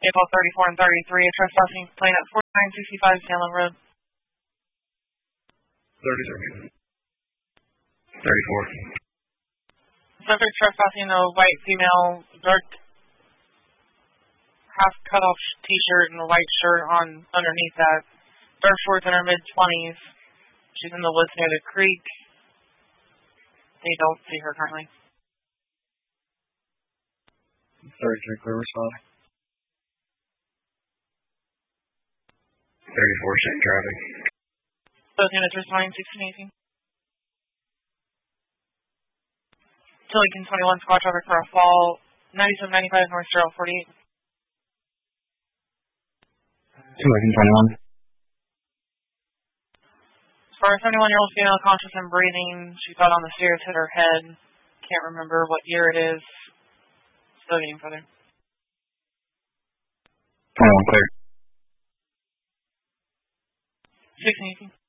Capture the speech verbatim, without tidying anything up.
April thirty-four and thirty-three, a trespassing complaint at forty-nine sixty-five Salem Road. thirty-three. thirty-four. Subject trespassing a white female, dark half cut off t-shirt and a white shirt on underneath that. Dark shorts in her mid twenties. She's in the woods near the creek. They don't see her currently. thirty-three, clear responding. thirty-four, safe traffic. Both units responding, sixteen eighteen. Tillicon twenty-one, squad traffic for a fall, ninety-seven ninety-five North Gerald forty-eight. Tillicon twenty-one. For a seventy-one-year-old female conscious and breathing, she fell on the stairs, hit her head. Can't remember what year it is. Still getting further. twenty-one, clear. sixteen eighteen.